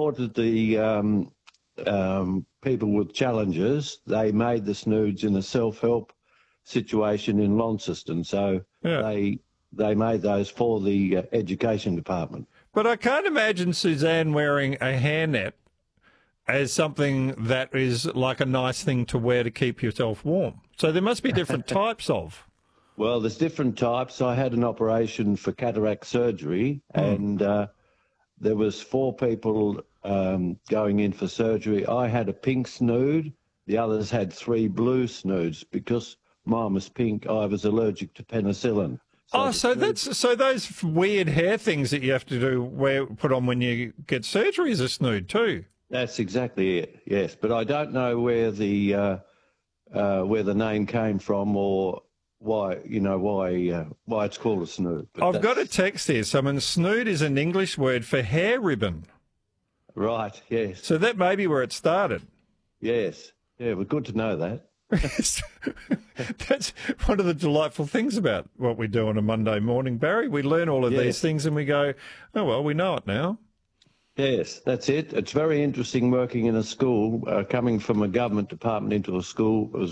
supported the people with challenges. They made the snoods in a self-help situation in Launceston, so they made those for the education department. But I can't imagine Suzanne wearing a hairnet as something that is like a nice thing to wear to keep yourself warm. So there must be different types of. Well, there's different types. I had an operation for cataract surgery, and there was 4 people going in for surgery. I had a pink snood. The others had 3 blue snoods. Because mine was pink, I was allergic to penicillin. So those weird hair things that you have to put on when you get surgery is a snood too. That's exactly it. Yes, but I don't know where the name came from or why it's called a snood. I've got a text here. Someone snood is an English word for hair ribbon. Right. Yes. So that may be where it started. Yes. Yeah. Well, good to know that. That's one of the delightful things about what we do on a Monday morning, Barry. We learn all of these things and we go, oh, well, we know it now. Yes, that's it. It's very interesting working in a school, coming from a government department into a school. It was